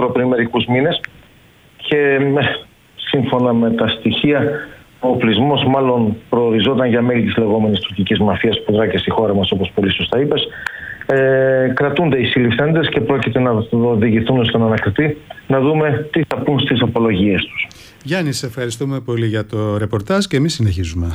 εδώ πριν μερικούς μήνες και σύμφωνα με τα στοιχεία ο οπλισμός μάλλον προοριζόταν για μέλη της λεγόμενης τουρκικής μαφίας που δρά και στη χώρα μας, όπως πολύ σωστά είπες. Κρατούνται οι συλληφθέντες και πρόκειται να οδηγηθούν στον ανακριτή να δούμε τι θα πούν στις απολογίες τους. Γιάννη, σε ευχαριστούμε πολύ για το ρεπορτάζ και εμείς συνεχίζουμε.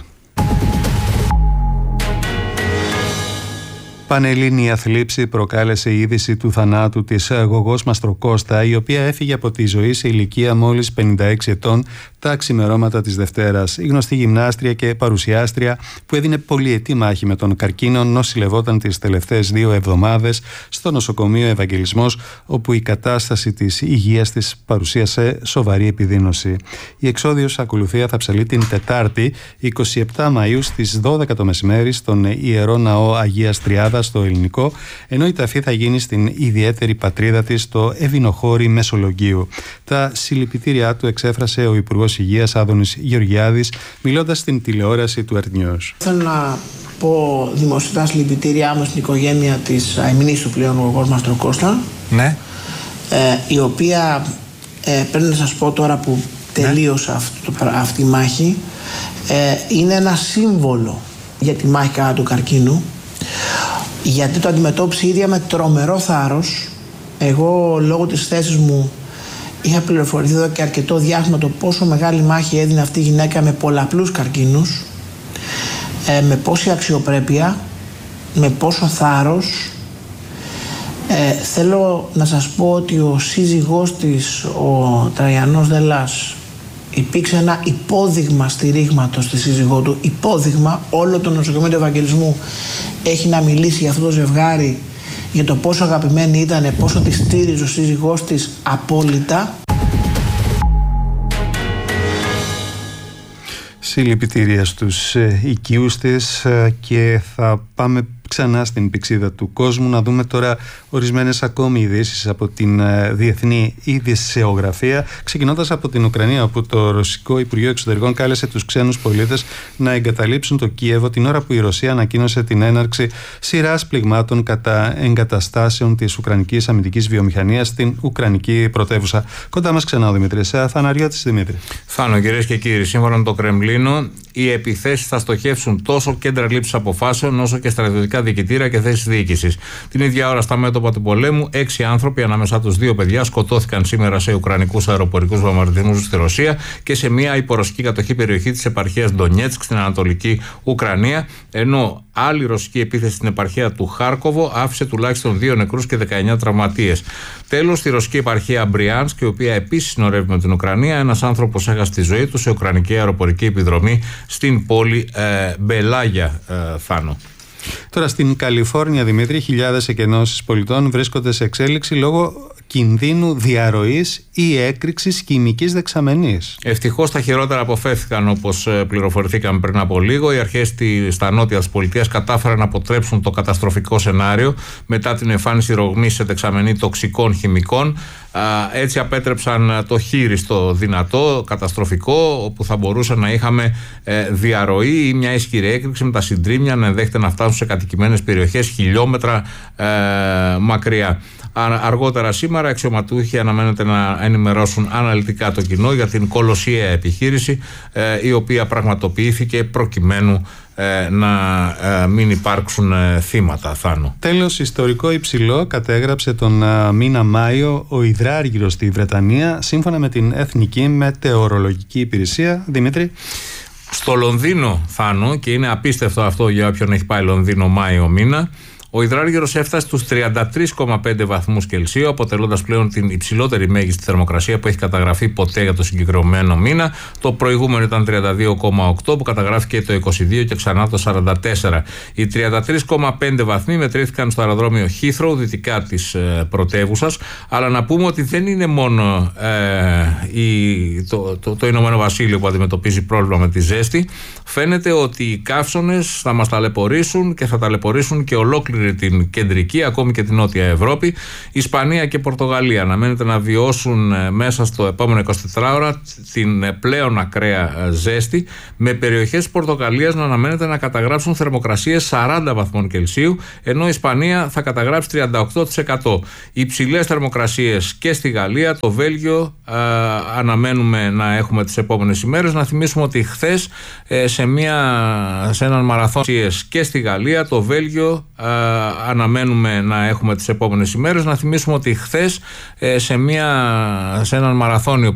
Πανελλήνια θλίψη προκάλεσε η είδηση του θανάτου της Γογός Μαστροκώστα, η οποία έφυγε από τη ζωή σε ηλικία μόλις 56 ετών τα ξημερώματα της Δευτέρας. Η γνωστή γυμνάστρια και παρουσιάστρια που έδινε πολυετή μάχη με τον καρκίνο νοσηλευόταν τις τελευταίες 2 εβδομάδες στο νοσοκομείο Ευαγγελισμός, όπου η κατάσταση της υγείας της παρουσίασε σοβαρή επιδείνωση. Η εξώδιος ακολουθία θα ψαλεί την Τετάρτη 27 Μαΐου στις 12 το μεσημέρι στον Ιερό Ναό Αγίας Τριάδας στο Ελληνικό, ενώ η ταφή θα γίνει στην ιδιαίτερη πατρίδα της, στο Ευηνοχώρι Μεσολογγίου. Τα συλληπιτήριά του εξέφρασε ο Υπουργός Υγείας Άδωνης Γεωργιάδης, μιλώντας στην τηλεόραση του Earth News. Θέλω να πω δημοσιοτά συλληπιτήριά μου στην οικογένεια της αημνίστου πλέον Γογός Μαστροκώστα, ναι. Η οποία πρέπει να σας πω τώρα που τελείωσε αυτή η μάχη, είναι ένα σύμβολο για τη μάχη κατά του καρκίνου, γιατί το αντιμετώπισε ίδια με τρομερό θάρρος. Εγώ λόγω της θέσης μου είχα πληροφορηθεί εδώ και αρκετό διάστημα το πόσο μεγάλη μάχη έδινε αυτή η γυναίκα με πολλαπλούς καρκίνους, με πόση αξιοπρέπεια, με πόσο θάρρος. Θέλω να σας πω ότι ο σύζυγός της, ο Τραγιανός Δελάς, υπήρξε ένα υπόδειγμα στηρίγματος στη σύζυγό του. Υπόδειγμα, όλο το νοσοκομείο του Ευαγγελισμού έχει να μιλήσει για αυτό το ζευγάρι, για το πόσο αγαπημένη ήταν, πόσο τη στήριζε ο σύζυγός της απόλυτα. Συλληπιτήρια στους οικείους της και θα πάμε ξανά στην πυξίδα του κόσμου να δούμε τώρα ορισμένες ακόμη ειδήσεις από την διεθνή ειδησεογραφία, ξεκινώντας από την Ουκρανία, όπου το Ρωσικό Υπουργείο Εξωτερικών κάλεσε τους ξένους πολίτες να εγκαταλείψουν το Κίεβο την ώρα που η Ρωσία ανακοίνωσε την έναρξη σειράς πληγμάτων κατά εγκαταστάσεων της Ουκρανικής αμυντικής βιομηχανίας στην Ουκρανική πρωτεύουσα. Κοντά μας ξανά ο Δημήτρης Θαναριώτης. Δημήτρη. Θάνο, κυρίες και κύριοι, σύμφωνα με το Κρεμλίνο, οι επιθέσεις θα στοχεύσουν τόσο κέντρα λήψης αποφάσεων όσο και στρατιωτικά διοικητήρια και θέσεις διοίκησης. Την ίδια ώρα, στα μέτωπα του πολέμου, 6 άνθρωποι, ανάμεσά τους 2 παιδιά, σκοτώθηκαν σήμερα σε ουκρανικούς αεροπορικούς βομβαρδισμούς στη Ρωσία και σε μια υπορωσική κατοχή περιοχή της επαρχίας Ντονιέτσκ στην Ανατολική Ουκρανία. Ενώ άλλη ρωσική επίθεση στην επαρχία του Χάρκοβο άφησε τουλάχιστον 2 νεκρούς και 19 τραυματίες. Τέλος, στη ρωσική επαρχία Μπριάνσκ, η οποία επίσης συνορεύει με την Ουκρανία, ένας άνθρωπος έχασε τη ζωή του σε ουκρανική αεροπορική επιδρομή στην πόλη Μπελάγια, Θάνο. Τώρα στην Καλιφόρνια, Δημήτρη, χιλιάδες εκενώσεις πολιτών βρίσκονται σε εξέλιξη λόγω κινδύνου διαρροής ή έκρηξης χημικής δεξαμενής. Ευτυχώς τα χειρότερα αποφεύθηκαν, όπως πληροφορηθήκαμε πριν από λίγο. Οι αρχές στα νότια της πολιτείας κατάφεραν να αποτρέψουν το καταστροφικό σενάριο μετά την εμφάνιση ρογμής σε δεξαμενή τοξικών χημικών. Έτσι απέτρεψαν το χείριστο δυνατό, καταστροφικό, όπου θα μπορούσε να είχαμε διαρροή ή μια ισχυρή έκρηξη με τα συντρίμμια να ενδέχεται να φτάσουν σε κατοικημένες περιοχές χιλιόμετρα μακριά. Αργότερα σήμερα, αξιωματούχοι αναμένεται να ενημερώσουν αναλυτικά το κοινό για την κολοσιαία επιχείρηση, η οποία πραγματοποιήθηκε προκειμένου να μην υπάρξουν θύματα, Θάνο. Τέλος, ιστορικό υψηλό κατέγραψε τον μήνα Μάιο ο υδράργυρος στη Βρετανία, σύμφωνα με την Εθνική Μετεωρολογική Υπηρεσία. Δημήτρη. Στο Λονδίνο, Θάνο, και είναι απίστευτο αυτό για όποιον έχει πάει Λονδίνο Μάιο μήνα, ο υδράργυρος έφτασε στους 33,5 βαθμούς Κελσίου, αποτελώντας πλέον την υψηλότερη μέγιστη θερμοκρασία που έχει καταγραφεί ποτέ για το συγκεκριμένο μήνα. Το προηγούμενο ήταν 32,8 που καταγράφηκε το 22 και ξανά το 44. Οι 33,5 βαθμοί μετρήθηκαν στο αεροδρόμιο Heathrow, δυτικά της πρωτεύουσας. Αλλά να πούμε ότι δεν είναι μόνο το Ηνωμένο Βασίλειο που αντιμετωπίζει πρόβλημα με τη ζέστη. Φαίνεται ότι οι καύσωνες θα μας ταλαιπωρήσουν και θα ταλαιπωρήσουν και ολόκληρη ολόκληρη την κεντρική, ακόμη και την νότια Ευρώπη. Ισπανία και Πορτογαλία αναμένεται να βιώσουν μέσα στο επόμενο 24ωρα την πλέον ακραία ζέστη, με περιοχές της Πορτογαλίας να αναμένεται να καταγράψουν θερμοκρασίες 40 βαθμών Κελσίου, ενώ η Ισπανία θα καταγράψει 38%. Υψηλές θερμοκρασίες και στη Γαλλία, το Βέλγιο αναμένουμε να έχουμε τις επόμενες ημέρες. Να θυμίσουμε ότι χθες σε έναν μαραθώνιο και στη Γαλλία, το Βέλγιο αναμένουμε να έχουμε τις επόμενες ημέρες. Να θυμίσουμε ότι χθες σε έναν μαραθώνιο